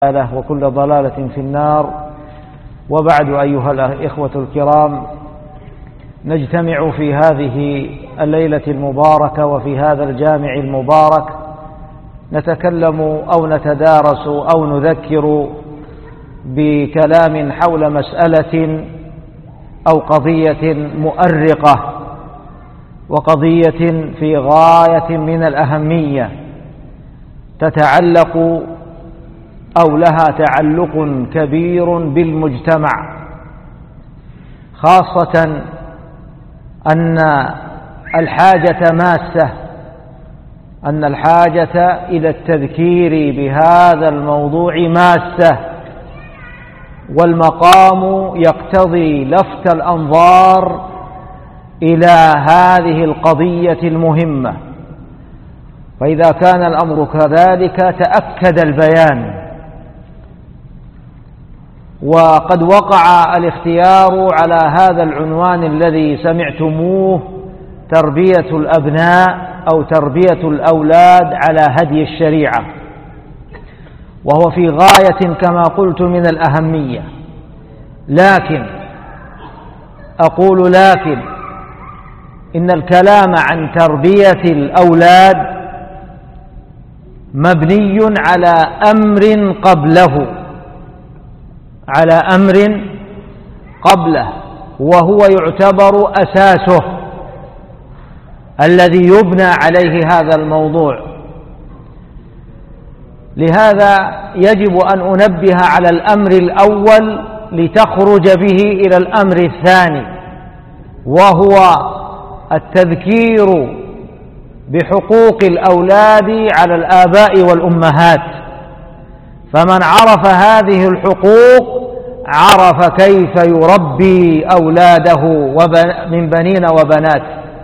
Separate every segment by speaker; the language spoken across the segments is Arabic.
Speaker 1: وكل ضلالة في النار. وبعد، أيها الإخوة الكرام، نجتمع في هذه الليلة المباركة وفي هذا الجامع المبارك نتكلم أو نتدارس أو نذكر بكلام حول مسألة أو قضية مؤرقة، وقضية في غاية من الأهمية تتعلق أو لها تعلق كبير بالمجتمع، خاصة أن الحاجة ماسة، أن الحاجة إلى التذكير بهذا الموضوع ماسة، والمقام يقتضي لفت الأنظار إلى هذه القضية المهمة. فإذا كان الأمر كذلك تأكد البيان. وقد وقع الاختيار على هذا العنوان الذي سمعتموه: تربية الأبناء أو تربية الأولاد على هدي الشريعة، وهو في غاية كما قلت من الأهمية. لكن إن الكلام عن تربية الأولاد مبني على أمر قبله، وهو يعتبر أساسه الذي يبنى عليه هذا الموضوع. لهذا يجب أن أنبه على الأمر الأول لتخرج به إلى الأمر الثاني، وهو التذكير بحقوق الأولاد على الآباء والأمهات. فمن عرف هذه الحقوق عرف كيف يربي أولاده من بنين وبنات.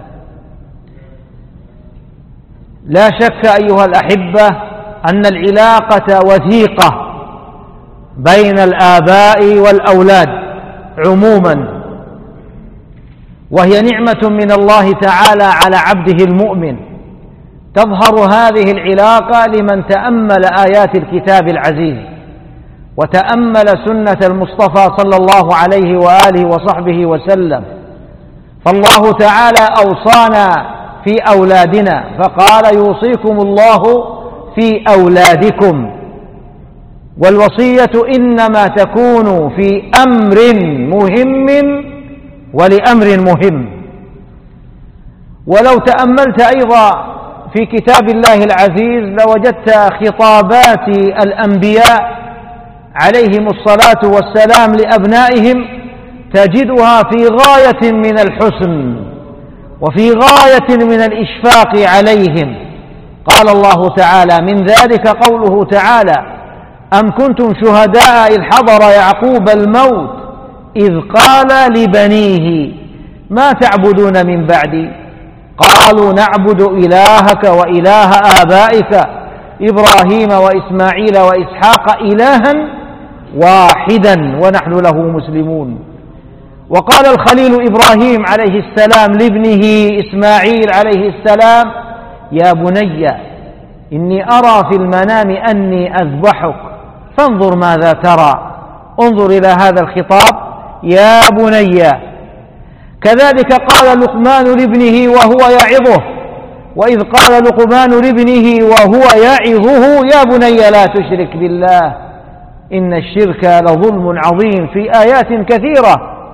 Speaker 1: لا شك أيها الأحبة أن العلاقة وثيقة بين الآباء والأولاد عموما، وهي نعمة من الله تعالى على عبده المؤمن. تظهر هذه العلاقة لمن تأمل آيات الكتاب العزيز وتأمل سنة المصطفى صلى الله عليه وآله وصحبه وسلم. فالله تعالى أوصانا في أولادنا فقال: يوصيكم الله في أولادكم. والوصية إنما تكون في أمر مهم ولأمر مهم. ولو تأملت أيضا في كتاب الله العزيز لوجدت خطابات الأنبياء عليهم الصلاة والسلام لأبنائهم تجدها في غاية من الحسن وفي غاية من الإشفاق عليهم. قال الله تعالى: من ذلك قوله تعالى: أم كنتم شهداء إذ حضر يعقوب الموت إذ قال لبنيه ما تعبدون من بعدي قالوا نعبد إلهك وإله آبائك إبراهيم وإسماعيل وإسحاق إلها واحدا ونحن له مسلمون. وقال الخليل إبراهيم عليه السلام لابنه إسماعيل عليه السلام: يا بني إني أرى في المنام أني أذبحك فانظر ماذا ترى. انظر إلى هذا الخطاب: يا بني. كذلك قال لقمان لابنه وهو يعظه، وإذ قال لقمان لابنه وهو يعظه: يا بني لا تشرك بالله إن الشرك لظلم عظيم، في آيات كثيرة.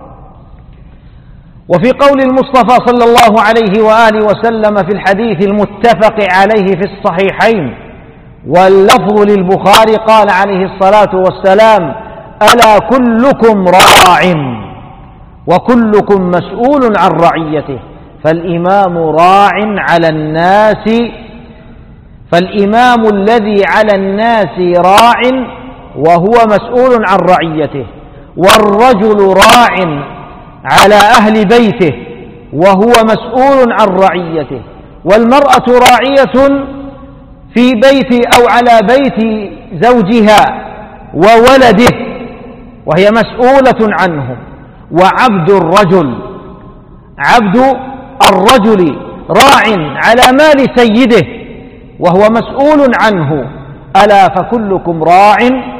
Speaker 1: وفي قول المصطفى صلى الله عليه وآله وسلم في الحديث المتفق عليه في الصحيحين واللفظ للبخاري قال عليه الصلاة والسلام: ألا كلكم راع وكلكم مسؤول عن رعيته. فالإمام الذي على الناس راع وهو مسؤول عن رعيته، والرجل راع على أهل بيته وهو مسؤول عن رعيته، والمرأة راعية في بيت أو على بيت زوجها وولده وهي مسؤولة عنهم. وعبد الرجل راع على مال سيده وهو مسؤول عنه. ألا فكلكم راع